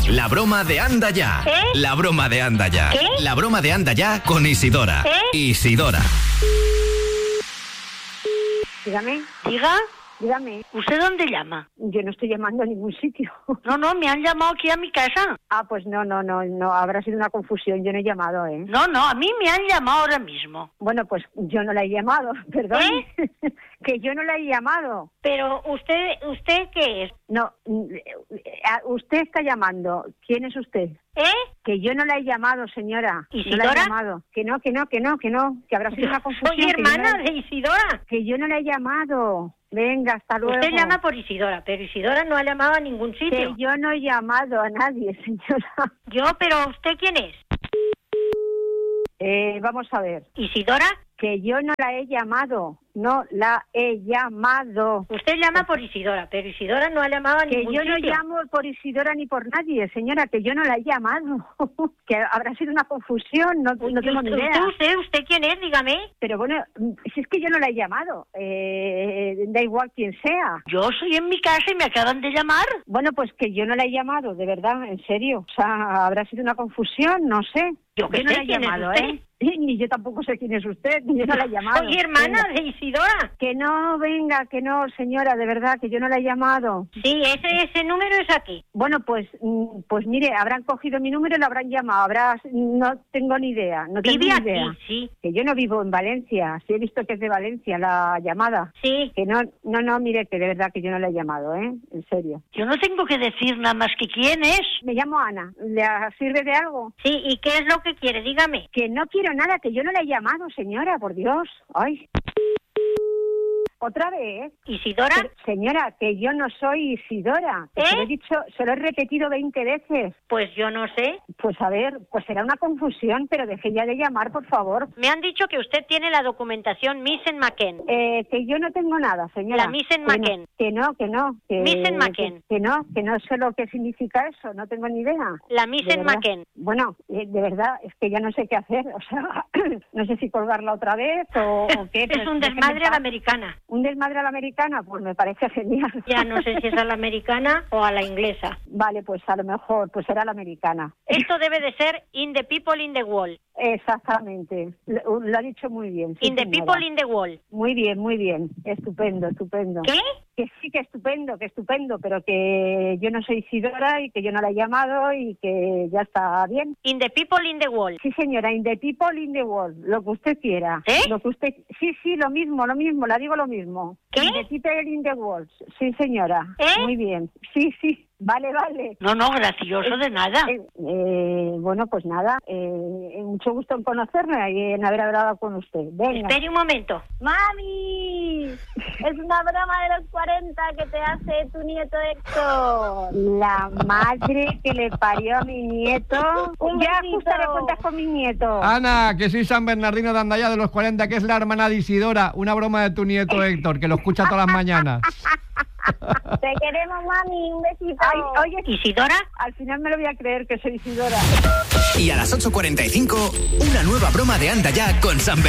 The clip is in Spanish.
La broma de Anda Ya. La broma de Anda Ya. ¿Qué? La broma de Anda Ya con Isidora. Isidora. Dígame. Diga, Dígame. ¿usted dónde llama? Yo no estoy llamando a ningún sitio. No, me han llamado aquí a mi casa. Ah, pues no, habrá sido una confusión, yo no he llamado, ¿eh? No, a mí me han llamado ahora mismo. Bueno, pues yo no la he llamado, perdón. Que yo no la he llamado. Pero ¿usted qué es? No, usted está llamando. ¿Quién es usted? Que yo no la he llamado, señora. ¿Isidora? No la he llamado. Que no, que habrá sido una confusión. Soy hermana de Isidora. Que yo no la he llamado. Venga, hasta luego. Usted llama por Isidora, pero Isidora no ha llamado a ningún sitio. Que yo no he llamado a nadie, señora. Pero ¿usted quién es? Vamos a ver. ¿Isidora? Que yo no la he llamado. No la he llamado. Usted llama por Isidora, pero Isidora no ha llamado a ningún sitio. Que yo no llamo por Isidora ni por nadie, señora, que yo no la he llamado. Que habrá sido una confusión, no tengo ni idea. ¿Usted quién es? Dígame. Pero bueno, si es que yo no la he llamado, da igual quién sea. Yo soy en mi casa y me acaban de llamar. Bueno, pues que yo no la he llamado, de verdad, en serio. O sea, habrá sido una confusión, no sé. Yo no la he llamado, Ni yo tampoco sé quién es usted, ni yo no la he llamado. Soy hermana de Isidora. Que no, venga, que no, señora, de verdad, que yo no la he llamado. Sí, ese número es aquí. Bueno, pues mire, habrán cogido mi número y lo habrán llamado. No tengo ni idea. No tengo ni idea. Aquí, sí. Que yo no vivo en Valencia. Sí he visto que es de Valencia la llamada. Sí. Que no, mire, que de verdad que yo no la he llamado, en serio. Yo no tengo que decir nada más que quién es. Me llamo Ana. ¿Le sirve de algo? Sí, ¿y qué es lo que quiere? Dígame. Que no quiero nada, que yo no la he llamado, señora, por Dios. Ay. ¿Otra vez? ¿Isidora? Señora, que yo no soy Isidora. Se lo he dicho, se lo he repetido 20 veces. Pues yo no sé. Pues a ver, pues será una confusión, pero deje ya de llamar, por favor. Me han dicho que usted tiene la documentación Meissen-Macken. Que yo no tengo nada, señora. La Meissen-Macken. Que no. Meissen-Macken. Que no sé lo que significa eso, no tengo ni idea. La Meissen-Macken. Bueno, de verdad, es que ya no sé qué hacer. O sea, no sé si colgarla otra vez o qué. Es un desmadre a la americana. ¿Un desmadre a la americana? Pues me parece genial. Ya no sé si es a la americana o a la inglesa. Vale, pues a lo mejor, pues será la americana. Esto debe de ser In the People in the Wall. Exactamente, lo ha dicho muy bien. Sí, In the señora. People in the Wall. Muy bien, estupendo. ¿Qué? Que sí, que estupendo, pero que yo no soy Isidora y que yo no la he llamado y que ya está bien. In the People in the Wall. Sí, señora, in the people in the world, lo que usted quiera. Lo que usted... Sí, lo mismo, la digo lo mismo. ¿Qué? In the people in the world, sí, señora. Muy bien, sí. Vale. No, gracioso de nada. Bueno, pues nada, mucho gusto en conocerme y en haber hablado con usted. Venga. Espere un momento. ¡Mami! Es una broma de los 40 que te hace tu nieto Héctor. La madre que le parió a mi nieto. Ya ajustaré cuentas con mi nieto. Ana, que soy San Bernardino de Andaya de los 40, que es la hermana de Isidora. Una broma de tu nieto Héctor, que lo escucha todas las mañanas. Te queremos, mami, un besito. Ay, oye, ¿Isidora? Al final me lo voy a creer que soy Isidora. Y a las 8:45, una nueva broma de Anda Ya con San